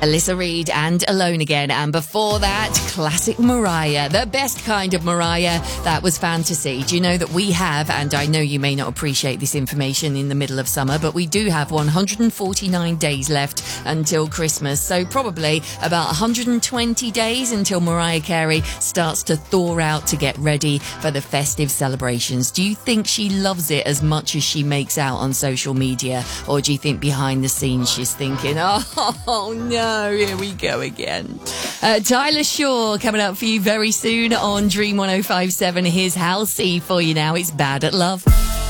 Alyssa Reed and Alone Again. And before that, classic Mariah, the best kind of Mariah. That was Fantasy. Do you know that we have, and I know you may not appreciate this information in the middle of summer, but we do have 149 days left until Christmas. So probably about 120 days until Mariah Carey starts to thaw out to get ready for the festive celebrations. Do you think she loves it as much as she makes out on social media? Or do you think behind the scenes she's thinking, oh no, here we go again? Tyler Shaw coming up for you very soon on Dream 105.7. Here's Halsey for you now. It's Bad at Love.